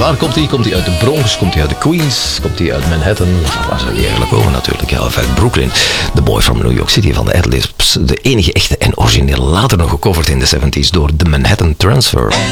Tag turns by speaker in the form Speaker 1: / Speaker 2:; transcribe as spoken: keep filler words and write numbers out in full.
Speaker 1: waar komt hij? Komt hij uit de Bronx? Komt hij uit de Queens? Komt hij uit Manhattan? Waar zou hij eigenlijk komen natuurlijk? Ja, of uit Brooklyn. The Boy from New York City van de Adlibs. De enige echte en originele, later nog gecoverd in de zeventig door The Manhattan Transfer.